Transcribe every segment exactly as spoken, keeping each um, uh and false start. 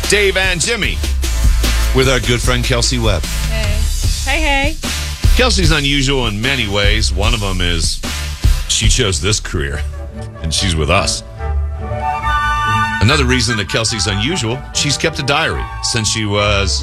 Dave and Jimmy with our good friend Kelsey Webb. Hey. Hey, hey. Kelsey's unusual in many ways. One of them is she chose this career, and she's with us. Another reason that Kelsey's unusual, she's kept a diary since she was...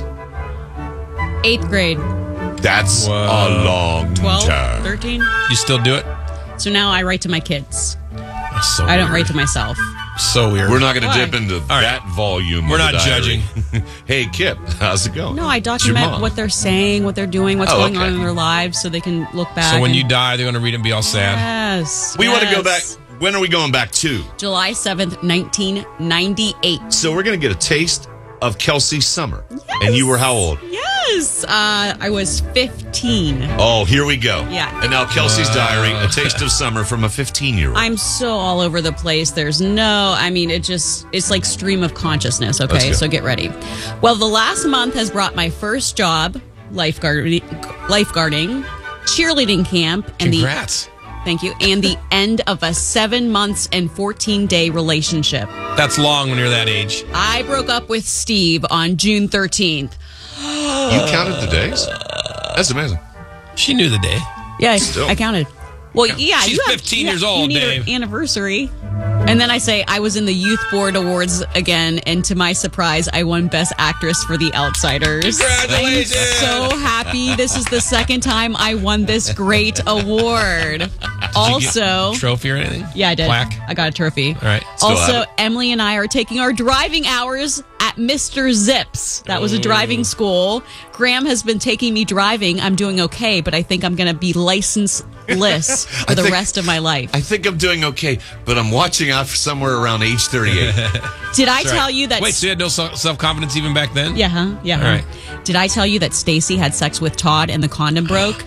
Eighth grade. That's Whoa. a long twelve, time. thirteen. You still do it? So now I write to my kids. That's so I don't weird. write to myself. So weird. We're not going to Why? dip into right. that volume. We're of not the diary. judging. Hey, Kip, how's it going? No, I It's your document mom. what they're saying, what they're doing, what's Oh, going okay. on in their lives so they can look back. So when and- you die, they're going to read and be all sad. Yes. We want to go back. yes. When are we going back to? July seventh, nineteen ninety-eight. So we're going to get a taste of Kelsey's summer. And you were how old? Yes. Uh, I was fifteen. Oh, here we go. Yeah. And now Kelsey's diary, a taste of summer from a fifteen-year-old. I'm so all over the place. There's no, I mean, it just, it's like stream of consciousness. Let's Okay, go. so get ready. Well, the last month has brought my first job, lifeguarding, lifeguarding, cheerleading camp, and Congrats. the, thank you, and the end of a seven months and fourteen day relationship. That's long when you're that age. I broke up with Steve on June thirteenth. You counted the days? That's amazing. She knew the day. Yeah, Still. I counted. Well, yeah, She's you have, fifteen you years have- old, you need Dave. an anniversary. And then I say I was in the Youth Board Awards again, and to my surprise, I won Best Actress for The Outsiders. Congratulations! I'm so happy. This is the second time I won this great award. Did you get Also, a trophy or anything? yeah, I did. Plaque? I got a trophy. All right. Still have Also, it. Emily and I are taking our driving hours at Mister Zips. That was a driving school. Graham has been taking me driving. I'm doing okay, but I think I'm going to be licenseless for I the think- rest of my life. I think I'm doing okay, but I'm watching out for somewhere around age thirty-eight. Did I That's tell right. you that? Wait, so you had no self confidence even back then? Yeah, huh? Yeah. All huh? right. Did I tell you that Stacy had sex with Todd and the condom broke?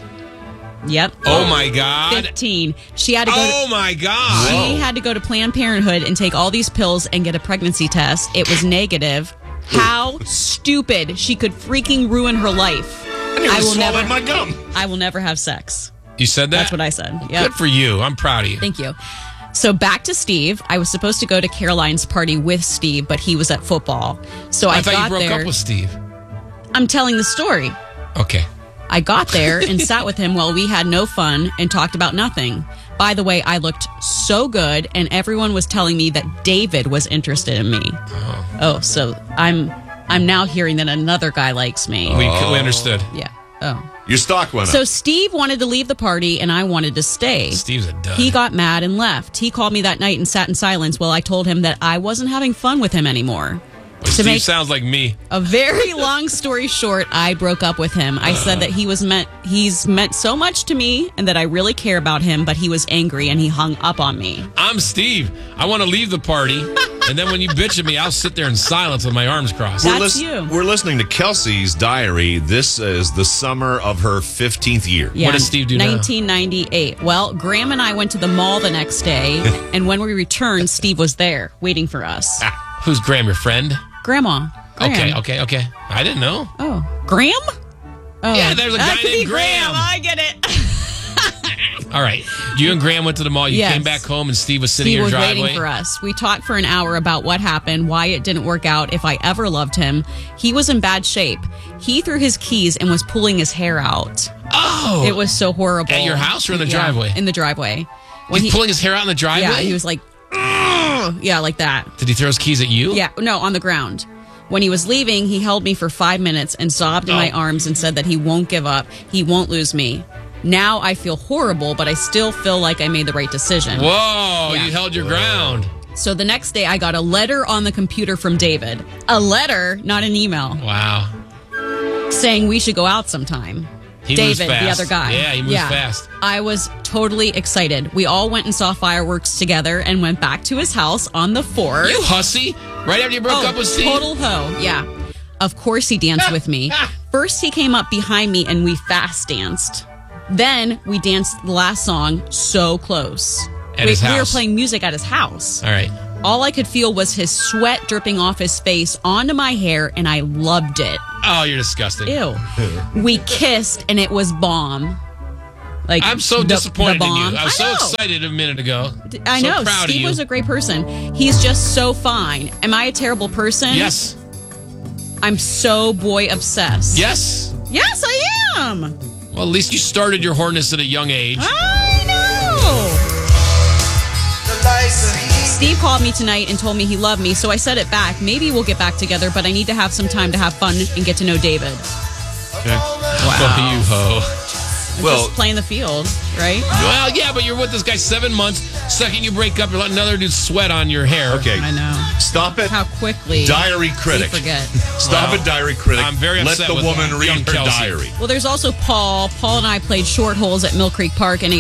Yep. Oh my God. fifteen. She had to go. Oh to, my God. She had to go to Planned Parenthood and take all these pills and get a pregnancy test. It was negative. How stupid! She could freaking ruin her life. I nearly I will swallowed never. my gum. I will never have sex. You said that? That's what I said. Yep. Good for you. I'm proud of you. Thank you. So back to Steve. I was supposed to go to Caroline's party with Steve, but he was at football. So I, I thought got you broke there. up with Steve. I'm telling the story. Okay. I got there and sat with him while we had no fun and talked about nothing. By the way, I looked so good, and everyone was telling me that David was interested in me. Oh. Oh, so I'm I'm now hearing that another guy likes me. We, we understood. Yeah. Oh. Your stock went So up. Steve wanted to leave the party, and I wanted to stay. Steve's a dud. He got mad and left. He called me that night and sat in silence while I told him that I wasn't having fun with him anymore. To Steve make sounds like me. a very long story short, I broke up with him. I said that he was meant he's meant so much to me and that I really care about him, but he was angry and he hung up on me. I'm Steve. I want to leave the party. And then when you bitch at me, I'll sit there in silence with my arms crossed. That's we're, lis- you. we're listening to Kelsey's diary. This is the summer of her fifteenth year. Yeah, What does Steve do now? nineteen ninety-eight. Well, Graham and I went to the mall the next day, and when we returned, Steve was there waiting for us. Who's Graham, your friend? Grandma. Graham. Okay, okay, okay. I didn't know. Oh, Graham? Oh, Yeah, there's a that guy could named be Graham. Graham. I get it. All right. You and Graham went to the mall. You Yes. came back home and Steve was sitting Steve in was your driveway. waiting for us. We talked for an hour about what happened, why it didn't work out, if I ever loved him. He was in bad shape. He threw his keys and was pulling his hair out. Oh. It was so horrible. At your house or in the Yeah, driveway? in the driveway. When He's he, pulling his hair out in the driveway? yeah, he was like, "Ugh." Yeah, like that. Did he throw his keys at you? Yeah, no, on the ground. When he was leaving, he held me for five minutes and sobbed in my Oh. arms and said that he won't give up. He won't lose me. Now I feel horrible, but I still feel like I made the right decision. Whoa, Yeah. you held your ground. So the next day, I got a letter on the computer from David. A letter, not an email, Wow. saying we should go out sometime. He moves David, the fast. other guy. Yeah, he moves fast. I was totally excited. We all went and saw fireworks together and went back to his house on the fourth. You hussy. Right after you broke Oh, up with Steve? total hoe. Yeah. Of course he danced with me. First he came up behind me and we fast danced. Then we danced the last song, So Close. At we, his we were house. playing music at his house. All right. All I could feel was his sweat dripping off his face onto my hair, and I loved it. Oh, you're disgusting. Ew. We kissed, and it was bomb. Like I'm so the- disappointed the in bomb. you. I was so know. excited a minute ago. I so know. proud Steve of you. was a great person. He's just so fine. Am I a terrible person? Yes. I'm so boy obsessed. Yes. Yes, I am. Well, at least you started your horniness at a young age. I know. Steve called me tonight and told me he loved me, so I said it back. Maybe we'll get back together, but I need to have some time to have fun and get to know David. Okay. Wow. You ho. Well, Just playing the field, right? Well, yeah, but you're with this guy seven months. Second you break up, you're letting another dude sweat on your hair. okay. I know. Stop it. How quickly Diary we critic. forget. Stop Well, it, diary critic. I'm very Let upset the with woman young read her Kelsey. diary. Well, there's also Paul. Paul and I played short holes at Mill Creek Park, and